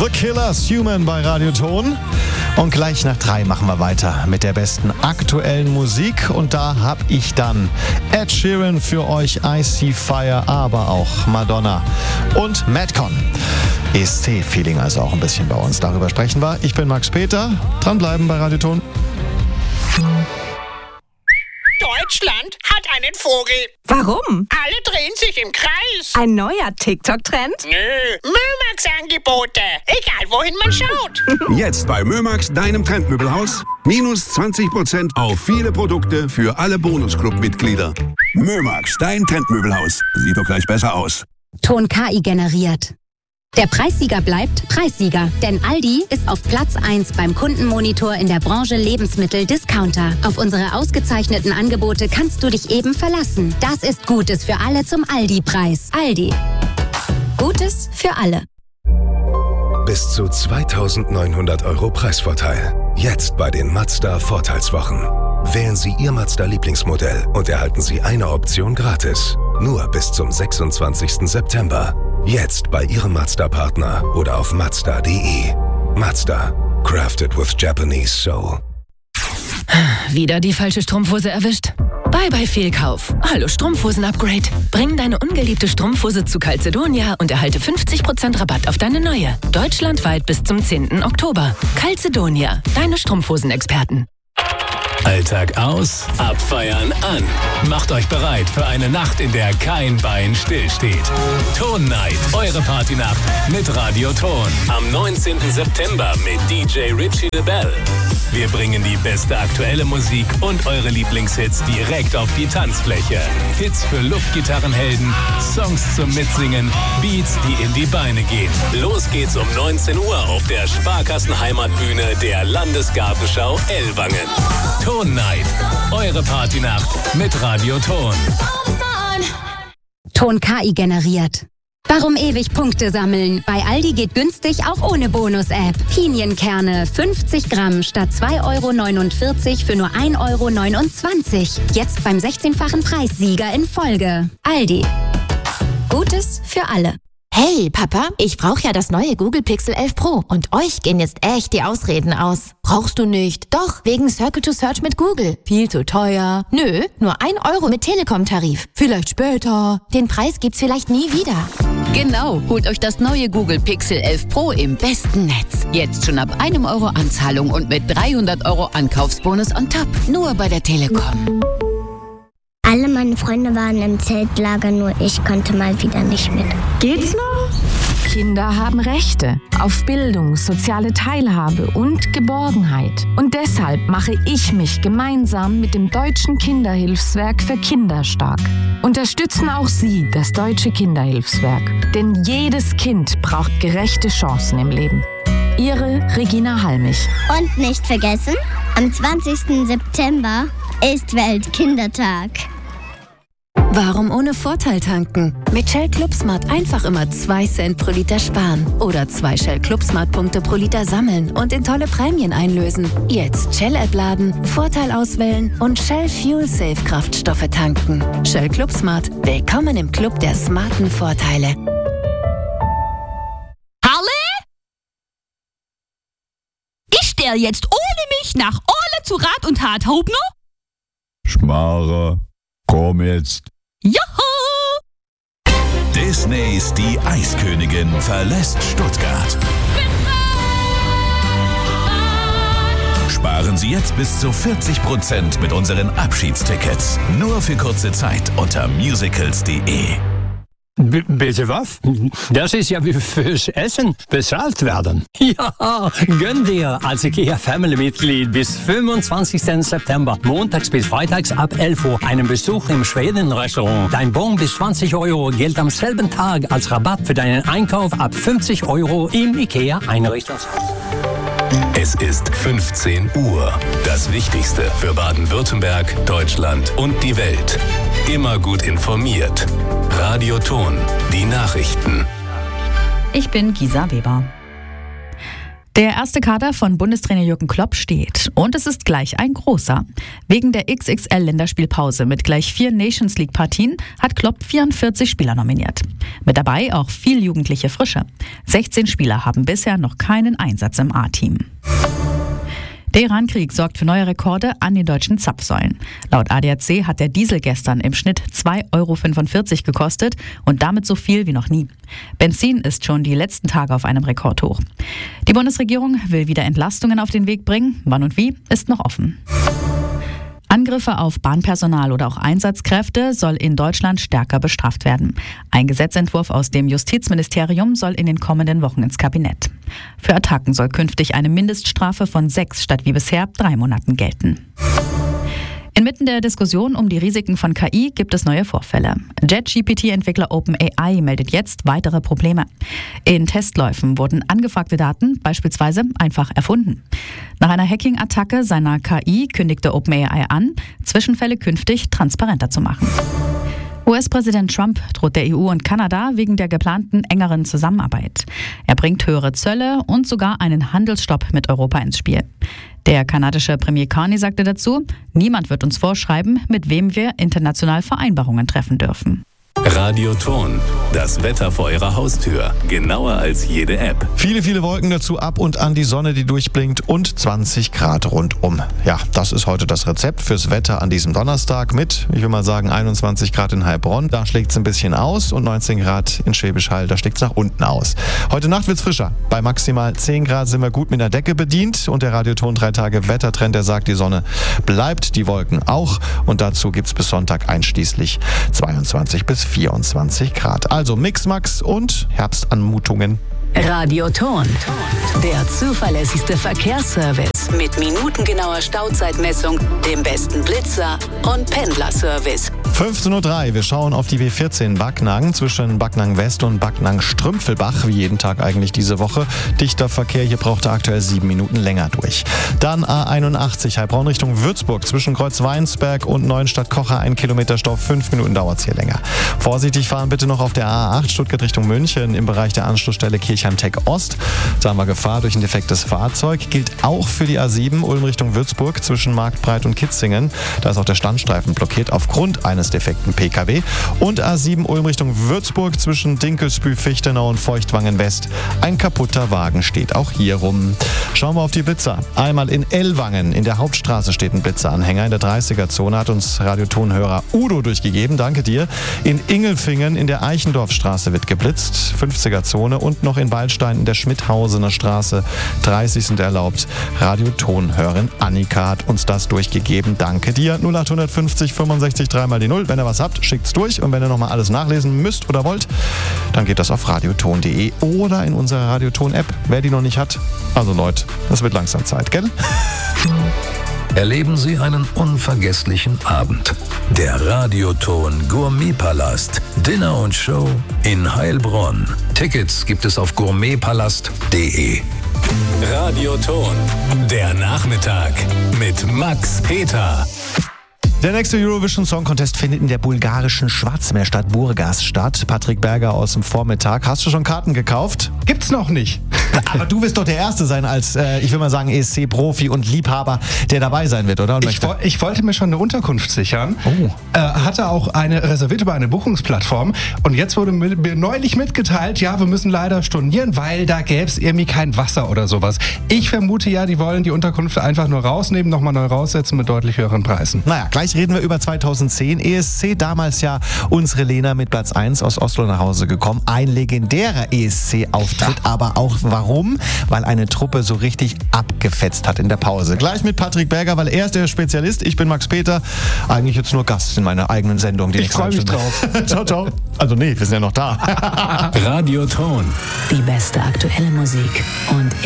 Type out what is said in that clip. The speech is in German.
The Killers, Human bei Radio Ton. Und gleich nach 3 machen wir weiter mit der besten aktuellen Musik. Und da habe ich dann Ed Sheeran für euch, I See Fire, aber auch Madonna und Madcon. ESC-Feeling also auch ein bisschen bei uns. Darüber sprechen wir. Ich bin Max Peter. Dranbleiben bei Radio Ton. Deutschland hat einen Vogel. Warum? Alle drehen sich im Kreis. Ein neuer TikTok-Trend? Nö, Mömax-Angebote. Egal, wohin man schaut. Jetzt bei Mömax, deinem Trendmöbelhaus. Minus 20% auf viele Produkte für alle Bonusclub-Mitglieder. Mömax, dein Trendmöbelhaus. Sieht doch gleich besser aus. Ton KI generiert. Der Preissieger bleibt Preissieger, denn Aldi ist auf Platz 1 beim Kundenmonitor in der Branche Lebensmittel-Discounter. Auf unsere ausgezeichneten Angebote kannst du dich eben verlassen. Das ist Gutes für alle zum Aldi-Preis. Aldi. Gutes für alle. Bis zu 2.900 € Preisvorteil. Jetzt bei den Mazda-Vorteilswochen. Wählen Sie Ihr Mazda-Lieblingsmodell und erhalten Sie eine Option gratis. Nur bis zum 26. September. Jetzt bei Ihrem Mazda-Partner oder auf Mazda.de. Mazda. Crafted with Japanese Soul. Wieder die falsche Strumpfhose erwischt? Bye Fehlkauf. Hallo Strumpfhosen-Upgrade. Bring deine ungeliebte Strumpfhose zu Calzedonia und erhalte 50% Rabatt auf deine neue. Deutschlandweit bis zum 10. Oktober. Calzedonia, deine Strumpfhosen-Experten. Alltag aus, abfeiern an. Macht euch bereit für eine Nacht, in der kein Bein stillsteht. Ton Night, eure Partynacht mit Radio Ton. Am 19. September mit DJ Richie DeBell. Wir bringen die beste aktuelle Musik und eure Lieblingshits direkt auf die Tanzfläche. Hits für Luftgitarrenhelden, Songs zum Mitsingen, Beats, die in die Beine gehen. Los geht's um 19 Uhr auf der Sparkassenheimatbühne der Landesgartenschau Ellwangen. Ton Night, eure Partynacht mit Radio Ton. Ton KI generiert. Warum ewig Punkte sammeln? Bei Aldi geht günstig auch ohne Bonus-App. Pinienkerne 50 Gramm statt 2,49 € für nur 1,29 €. Jetzt beim 16-fachen Preissieger in Folge. Aldi. Gutes für alle. Hey, Papa, ich brauche ja das neue Google Pixel 11 Pro und euch gehen jetzt echt die Ausreden aus. Brauchst du nicht? Doch, wegen Circle to Search mit Google. Viel zu teuer. Nö, nur 1 € mit Telekom-Tarif. Vielleicht später. Den Preis gibt's vielleicht nie wieder. Genau, holt euch das neue Google Pixel 11 Pro im besten Netz. Jetzt schon ab 1 € Anzahlung und mit 300 € Ankaufsbonus on top. Nur bei der Telekom. Alle meine Freunde waren im Zeltlager, nur ich konnte mal wieder nicht mit. Geht's noch? Kinder haben Rechte auf Bildung, soziale Teilhabe und Geborgenheit. Und deshalb mache ich mich gemeinsam mit dem Deutschen Kinderhilfswerk für Kinder stark. Unterstützen auch Sie das Deutsche Kinderhilfswerk. Denn jedes Kind braucht gerechte Chancen im Leben. Ihre Regina Halmich. Und nicht vergessen, am 20. September ist Weltkindertag. Warum ohne Vorteil tanken? Mit Shell Club Smart einfach immer 2 Cent pro Liter sparen. Oder 2 Shell Club Smart Punkte pro Liter sammeln und in tolle Prämien einlösen. Jetzt Shell-App laden, Vorteil auswählen und Shell Fuel Safe Kraftstoffe tanken. Shell Club Smart. Willkommen im Club der smarten Vorteile. Harle? Ich stell jetzt ohne mich nach Orle zu Rat und Tat, Hauptner? Schmarre, komm jetzt. Joho! Disneys Die Eiskönigin verlässt Stuttgart. Sparen Sie jetzt bis zu 40% mit unseren Abschiedstickets. Nur für kurze Zeit unter musicals.de. Bitte was? Das ist ja wie fürs Essen bezahlt werden. Ja, gönn dir als IKEA-Family-Mitglied bis 25. September, montags bis freitags ab 11 Uhr, einen Besuch im Schweden-Restaurant. Dein Bon bis 20 € gilt am selben Tag als Rabatt für deinen Einkauf ab 50 € im IKEA-Einrichtungshaus. Es ist 15 Uhr. Das Wichtigste für Baden-Württemberg, Deutschland und die Welt. Immer gut informiert. Radio Ton, die Nachrichten. Ich bin Gisa Weber. Der erste Kader von Bundestrainer Jürgen Klopp steht und es ist gleich ein großer. Wegen der XXL-Länderspielpause mit gleich 4 Nations-League-Partien hat Klopp 44 Spieler nominiert. Mit dabei auch viel jugendliche Frische. 16 Spieler haben bisher noch keinen Einsatz im A-Team. Der Iran-Krieg sorgt für neue Rekorde an den deutschen Zapfsäulen. Laut ADAC hat der Diesel gestern im Schnitt 2,45 € gekostet und damit so viel wie noch nie. Benzin ist schon die letzten Tage auf einem Rekordhoch. Die Bundesregierung will wieder Entlastungen auf den Weg bringen. Wann und wie, ist noch offen. Angriffe auf Bahnpersonal oder auch Einsatzkräfte soll in Deutschland stärker bestraft werden. Ein Gesetzentwurf aus dem Justizministerium soll in den kommenden Wochen ins Kabinett. Für Attacken soll künftig eine Mindeststrafe von 6 statt wie bisher 3 Monaten gelten. Inmitten der Diskussion um die Risiken von KI gibt es neue Vorfälle. JetGPT-Entwickler OpenAI meldet jetzt weitere Probleme. In Testläufen wurden angefragte Daten beispielsweise einfach erfunden. Nach einer Hacking-Attacke seiner KI kündigte OpenAI an, Zwischenfälle künftig transparenter zu machen. US-Präsident Trump droht der EU und Kanada wegen der geplanten engeren Zusammenarbeit. Er bringt höhere Zölle und sogar einen Handelsstopp mit Europa ins Spiel. Der kanadische Premier Carney sagte dazu, niemand wird uns vorschreiben, mit wem wir international Vereinbarungen treffen dürfen. Radioton, das Wetter vor Ihrer Haustür. Genauer als jede App. Viele, viele Wolken dazu, ab und an die Sonne, die durchblinkt und 20 Grad rundum. Ja, das ist heute das Rezept fürs Wetter an diesem Donnerstag mit, ich will mal sagen, 21 Grad in Heilbronn. Da schlägt es ein bisschen aus und 19 Grad in Schwäbisch Hall, da schlägt es nach unten aus. Heute Nacht wird es frischer. Bei maximal 10 Grad sind wir gut mit der Decke bedient und der Radioton 3 Tage Wettertrend, der sagt, die Sonne bleibt, die Wolken auch und dazu gibt es bis Sonntag einschließlich 22 bis 24 Grad. Also Mixmax und Herbstanmutungen. Radioton, der zuverlässigste Verkehrsservice mit minutengenauer Stauzeitmessung, dem besten Blitzer und Pendlerservice. 15:03 Uhr, wir schauen auf die B14 Backnang zwischen Backnang West und Backnang Strümpfelbach, wie jeden Tag eigentlich diese Woche. Dichter Verkehr, hier braucht er aktuell 7 Minuten länger durch. Dann A81 Heilbronn Richtung Würzburg zwischen Kreuz-Weinsberg und Neuenstadt-Kocher, 1 Kilometer Stau, 5 Minuten dauert es hier länger. Vorsichtig fahren bitte noch auf der A8 Stuttgart Richtung München im Bereich der Anschlussstelle Kirchheim-Tech Ost. Da haben wir Gefahr durch ein defektes Fahrzeug. Gilt auch für die A7 Ulm Richtung Würzburg zwischen Marktbreit und Kitzingen. Da ist auch der Standstreifen blockiert aufgrund eines defekten PKW. Und A7 Ulm Richtung Würzburg zwischen Dinkelsbühl, Fichtenau und Feuchtwangen West. Ein kaputter Wagen steht auch hier rum. Schauen wir auf die Blitzer. Einmal in Ellwangen, in der Hauptstraße steht ein Blitzeranhänger. In der 30er-Zone hat uns Radiotonhörer Udo durchgegeben. Danke dir. In Ingelfingen in der Eichendorfstraße wird geblitzt. 50er-Zone und noch in Waldstein in der Schmidthausener Straße 30 sind erlaubt. Radiotonhörerin Annika hat uns das durchgegeben. Danke dir. 0850 65 3 mal die 0. Wenn ihr was habt, schickt's durch. Und wenn ihr nochmal alles nachlesen müsst oder wollt, dann geht das auf radioton.de oder in unserer Radioton-App. Wer die noch nicht hat, also Leute, es wird langsam Zeit, gell? Erleben Sie einen unvergesslichen Abend. Der Radioton Gourmetpalast. Dinner und Show in Heilbronn. Tickets gibt es auf gourmetpalast.de. Radioton, der Nachmittag mit Max Peter. Der nächste Eurovision Song Contest findet in der bulgarischen Schwarzmeerstadt Burgas statt. Patrick Berger aus dem Vormittag. Hast du schon Karten gekauft? Gibt's noch nicht. Aber du wirst doch der Erste sein als, ich will mal sagen, ESC-Profi und Liebhaber, der dabei sein wird, oder? Ich wollte mir schon eine Unterkunft sichern. Oh. Hatte auch eine reserviert über eine Buchungsplattform. Und jetzt wurde mir neulich mitgeteilt, ja, wir müssen leider stornieren, weil da gäbe es irgendwie kein Wasser oder sowas. Ich vermute ja, die wollen die Unterkunft einfach nur rausnehmen, nochmal neu raussetzen mit deutlich höheren Preisen. Naja, gleich reden wir über 2010 ESC. Damals ja unsere Lena mit Platz 1 aus Oslo nach Hause gekommen. Ein legendärer ESC-Auftritt, aber auch warum? Weil eine Truppe so richtig abgefetzt hat in der Pause. Gleich mit Patrick Berger, weil er ist der Spezialist. Ich bin Max Peter. Eigentlich jetzt nur Gast in meiner eigenen Sendung. Ich freue mich drauf. Ciao, ciao. Also nee, wir sind ja noch da. Radioton. Die beste aktuelle Musik und